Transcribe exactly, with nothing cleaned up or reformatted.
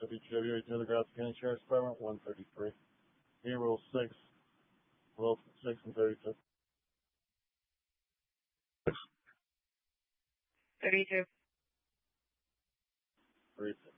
W G W A Telegraph County Sheriff's Department, one thirty-three. Payroll six, well, six and thirty-two. thirty-two. thirty-two.